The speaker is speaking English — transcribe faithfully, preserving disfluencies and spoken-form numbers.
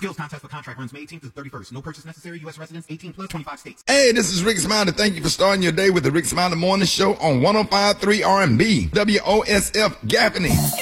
Skills contest for contract runs May eighteenth to the thirty-first. No purchase necessary. U S residents eighteen plus, twenty-five states. Hey, this is Rick Smiley. Thank you for starting your day with the Rick Smiley Morning Show on one oh five point three R and B, W O S F Gaffney.